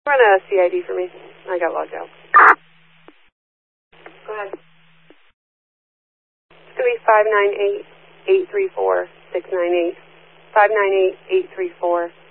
Run a CID for me. I got logged out. Go ahead. It's going to be 598-834-698. 598-834-698.